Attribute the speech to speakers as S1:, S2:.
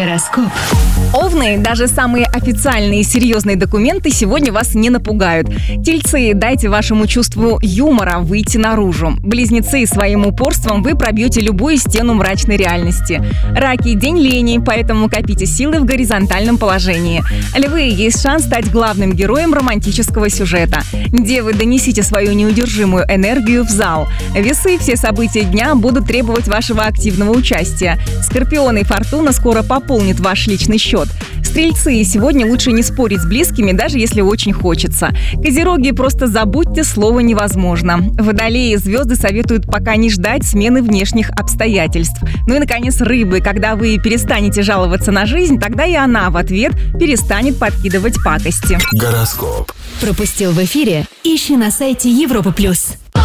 S1: Гороскоп.
S2: Овны, даже самые официальные и серьезные документы сегодня вас не напугают. Тельцы, дайте вашему чувству юмора выйти наружу. Близнецы, своим упорством вы пробьете любую стену мрачной реальности. Раки, день лени, поэтому копите силы в горизонтальном положении. Львы, есть шанс стать главным героем романтического сюжета. Девы, донесите свою неудержимую энергию в зал. Весы, все события дня будут требовать вашего активного участия. Скорпионы, фортуна скоро пополнит ваш личный счет. Стрельцы, сегодня лучше не спорить с близкими, даже если очень хочется. Козероги, просто забудьте слово «невозможно». Водолеи, звезды советуют пока не ждать смены внешних обстоятельств. Ну и, наконец, рыбы. Когда вы перестанете жаловаться на жизнь, тогда и она в ответ перестанет подкидывать пакости.
S3: Гороскоп.
S1: Пропустил в эфире? Ищи на сайте Европа+.